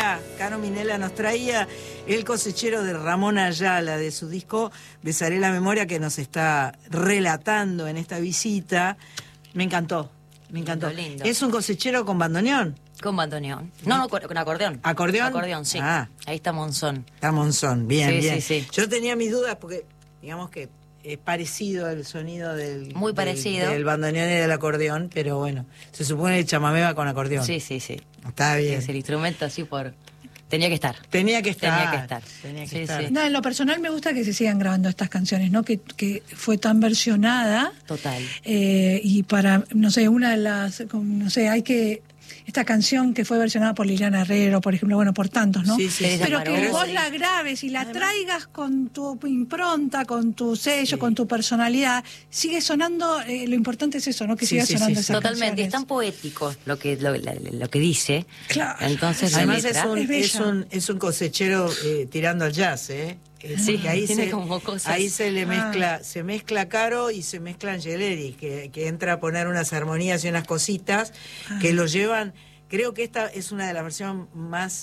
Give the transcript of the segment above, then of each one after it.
Caro Minella nos traía el cosechero de Ramón Ayala, de su disco Besaré la Memoria, que nos está relatando en esta visita. Me encantó, me encantó. Lindo. Es un cosechero con bandoneón. Con bandoneón. No, con acordeón. ¿Acordeón? Acordeón, sí. Ah. Ahí está Monzón. Está Monzón, bien, Sí, bien. sí, sí. Yo tenía mis dudas porque, digamos que es parecido al sonido Muy parecido. del bandoneón y del acordeón, pero bueno, se supone que el chamamé va con acordeón. Sí, sí, sí. Está bien. Es el instrumento así por... Tenía que estar. Tenía que estar. Tenía que estar. Tenía que Sí, estar. sí. No, en lo personal me gusta que se sigan grabando estas canciones, ¿no? Que fue tan versionada. Total. Y para, no sé, una de las, no sé, hay que... Esta canción que fue versionada por Liliana Herrero, por ejemplo, bueno, por tantos, ¿no? Sí, sí, Pero Teresa que vos Parodi. la grabes y la Además, traigas con tu impronta, con tu sello, Sí. con tu personalidad, sigue sonando, lo importante es eso, ¿no? Que Sí, siga sí, sonando sí, esas Totalmente. Es canciones. tan poético lo que dice. Claro. Entonces, la Además letra... es bella. es un cosechero tirando al jazz, ¿eh? Sí, Porque ahí tiene como cosas. ahí se le se mezcla Caro y se mezcla Angeleri, que entra a poner unas armonías y unas cositas que lo llevan. Creo que esta es una de las versiones más,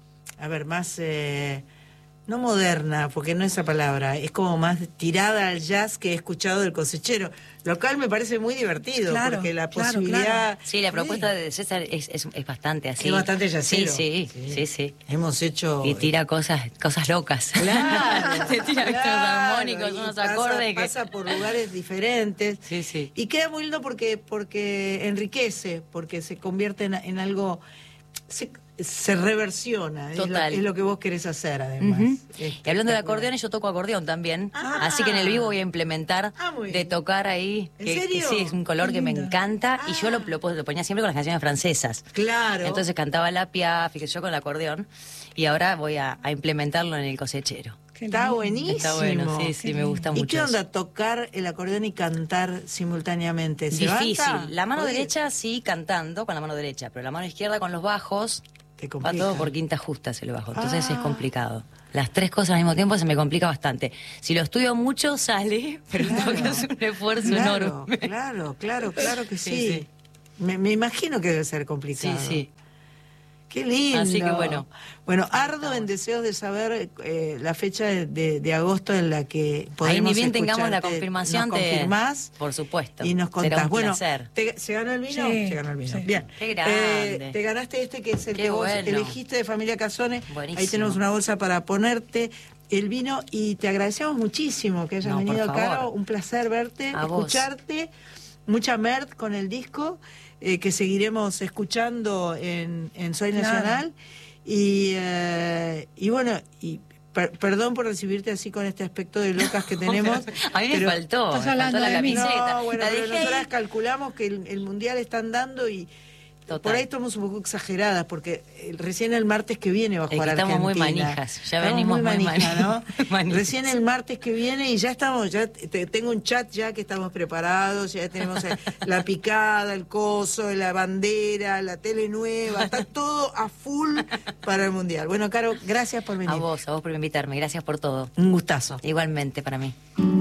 no moderna, porque no es esa palabra, es como más tirada al jazz que he escuchado del cosechero, lo cual me parece muy divertido, Claro, porque la claro, posibilidad... claro. Sí, la propuesta de César es bastante así. Es bastante jazzero. Sí. Hemos hecho... Y tira cosas locas. Claro, Te tira estos armónicos, y unos pasa, acordes que... pasa por lugares diferentes. Sí, sí. Y queda muy lindo porque enriquece, porque se convierte en algo... Se reversiona, Total. es lo que vos querés hacer, además. Ujú. Y hablando de Espectacular. acordeones, yo toco acordeón también. Ah. Así que en el vivo voy a implementar Muy de bien. tocar ahí. ¿En Que serio? sí, es un color Qué que me lindo. encanta. Y yo lo ponía siempre con las canciones francesas. Claro. Entonces cantaba la Piaf y que yo con el acordeón. Y ahora voy a implementarlo en el cosechero. Qué Está lindo. buenísimo. Está bueno, sí, me gusta mucho. ¿Y qué eso. onda tocar el acordeón y cantar simultáneamente? ¿Se Difícil. banca? La mano ¿Podés? derecha sí cantando con la mano derecha, pero la mano izquierda con los bajos Te va complica. todo por quintas justas el bajo. Entonces Ah. es complicado. Las tres cosas al mismo tiempo se me complica bastante. Si lo estudio mucho sale, pero Claro. tengo que hacer un esfuerzo Claro, enorme. claro que sí. Sí, sí. Me imagino que debe ser complicado. Sí. Qué lindo. Así que bueno. Bueno, ardo en deseos de saber la fecha de agosto en la que podemos Ahí ni bien tengamos la escucharte. confirmación Nos confirmás por supuesto. y nos Será contás. un Bueno, placer. ¿se ganó el vino? Sí, Se ganó el vino. sí. Bien. Qué grande. Te ganaste este que es el Qué que vos bueno. elegiste de Familia Casone. Buenísimo. Ahí tenemos una bolsa para ponerte el vino y te agradecemos muchísimo que hayas No, por venido, favor. Caro. Un placer verte, A vos. escucharte. Mucha merd con el disco que seguiremos escuchando en Soy Claro. Nacional. Y bueno, perdón por recibirte así con este aspecto de locas que tenemos. A mí me pero- faltó. Estás Me hablando faltó la de mí. camiseta. No, bueno, la pero dejé nosotras ahí. calculamos que el mundial está andando y Total. por ahí estamos un poco exageradas, porque recién el martes que viene va a Es que jugar estamos muy Argentina. manijas, ya Estamos venimos muy manija, ¿no? manijas. Recién el martes que viene y ya estamos, tengo un chat ya que estamos preparados, ya tenemos la picada, el coso, la bandera, la tele nueva, está todo a full para el mundial. Bueno, Caro, gracias por venir. A vos por invitarme. Gracias por todo. Un gustazo. Igualmente para mí.